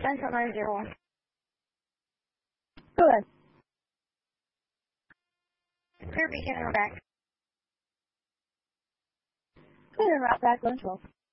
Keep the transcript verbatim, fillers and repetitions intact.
Central nine zero one. Go ahead. Clear Beacon and back. Clear and route back, one twelve.